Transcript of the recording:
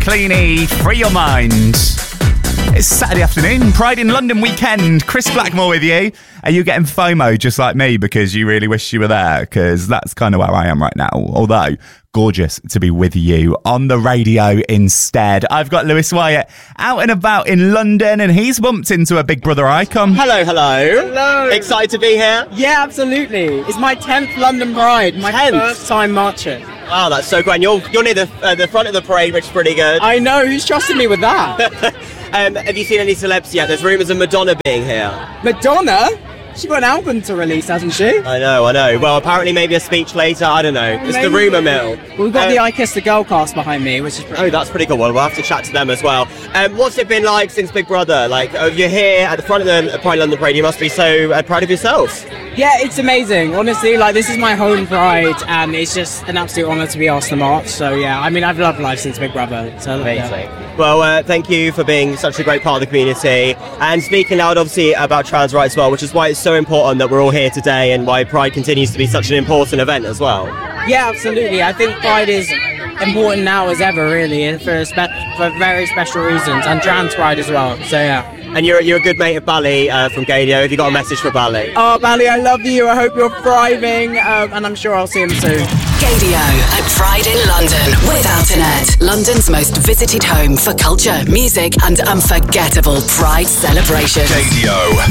Cleany, Free Your Mind. It's Saturday afternoon, Pride in London weekend. Chris Blackmore with you. Are you getting FOMO just like me because you really wish you were there? Because that's kind of where I am right now. Although, gorgeous to be with you on the radio instead. I've got Lewis Wyatt out and about in London, and he's bumped into a Big Brother icon. Hello. Hello. Excited to be here? Yeah, absolutely. It's my 10th London Pride, my 10th? first time marching. Wow, that's so great. And you're near the front of the parade, which is pretty good. I know, who's trusting me with that? Have you seen any celebs yet? There's rumours of Madonna being here. Madonna? She got an album to release, hasn't she? I know. Well, apparently maybe a speech later. I don't know. It's the rumour mill. We've got the I Kiss the Girl cast behind me, which is pretty that's pretty cool. Well, we'll have to chat to them as well. What's it been like since Big Brother? Like, you're here at the front of the Pride London Parade. You must be so proud of yourselves. Yeah, it's amazing. Honestly, this is my home Pride, and it's just an absolute honour to be asked to march. So yeah, I mean, I've loved life since Big Brother. So amazing. Yeah. Well, thank you for being such a great part of the community and speaking out, obviously, about trans rights as well, which is why it's so important that we're all here today and why Pride continues to be such an important event as well. Yeah, absolutely. I think Pride is important now as ever, really, for very special reasons, and trans Pride as well. So yeah. And you're a good mate of Bally from Gadio. Have you got a message for Bally? Oh, Bally, I love you. I hope you're thriving, and I'm sure I'll see him soon. Gadio at Pride in London with Alternet, London's most visited home for culture, music, and unforgettable Pride celebration. Gadio.